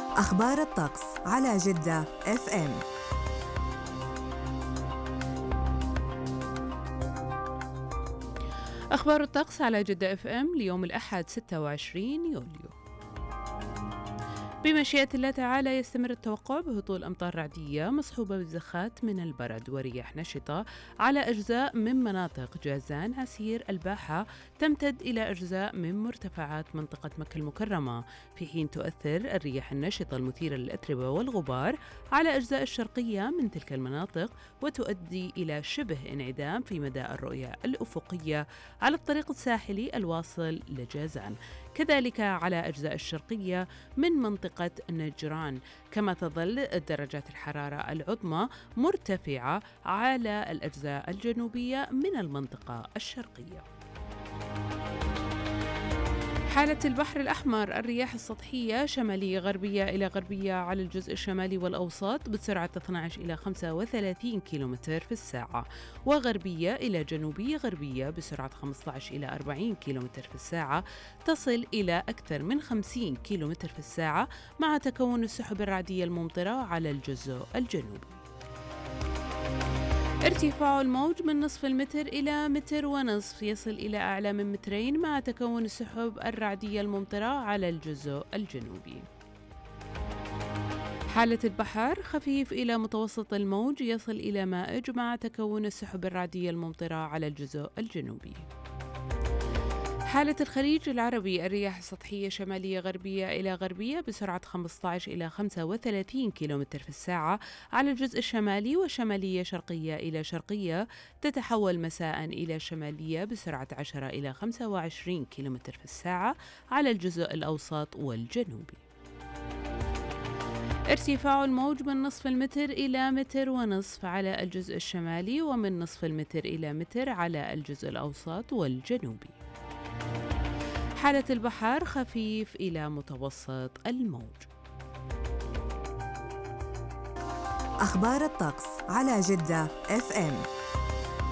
أخبار الطقس على جدة اف ام. أخبار الطقس على جدة اف ام ليوم الأحد 26 يوليو. بمشيئة الله تعالى يستمر التوقع بهطول أمطار رعدية مصحوبة بزخات من البرد ورياح نشطة على أجزاء من مناطق جازان، عسير، الباحة، تمتد إلى أجزاء من مرتفعات منطقة مكة المكرمة، في حين تؤثر الرياح النشطة المثيرة للأتربة والغبار على أجزاء الشرقية من تلك المناطق، وتؤدي إلى شبه انعدام في مدى الرؤية الأفقية على الطريق الساحلي الواصل لجازان، كذلك على أجزاء الشرقية من منطقة نجران، كما تظل درجات الحرارة العظمى مرتفعة على الأجزاء الجنوبية من المنطقة الشرقية. حالة البحر الأحمر: الرياح السطحية شمالية غربية إلى غربية على الجزء الشمالي والأوسط بسرعة 12 إلى 35 كيلومتر في الساعة، وغربية إلى جنوبية غربية بسرعة 15 إلى 40 كيلومتر في الساعة، تصل إلى أكثر من 50 كيلومتر في الساعة، مع تكون السحب الرعدية الممطرة على الجزء الجنوبي. ارتفاع الموج من نصف المتر إلى متر ونصف، يصل إلى أعلى من مترين، مع تكون السحب الرعدية الممطرة على الجزء الجنوبي. حالة البحر: خفيف إلى متوسط الموج، يصل إلى مائج، مع تكون السحب الرعدية الممطرة على الجزء الجنوبي. حالة الخليج العربي: الرياح السطحية شمالية غربية إلى غربية بسرعة 15 إلى 35 كيلومتر في الساعة على الجزء الشمالي، وشمالية شرقية إلى شرقية، تتحول مساء إلى شمالية بسرعة 10 إلى 25 كيلومتر في الساعة على الجزء الأوسط والجنوبي. ارتفاع الموج من نصف المتر إلى متر ونصف على الجزء الشمالي، ومن نصف المتر إلى متر على الجزء الأوسط والجنوبي. حالة البحر: خفيف إلى متوسط الموج. أخبار الطقس على جدة اف ام.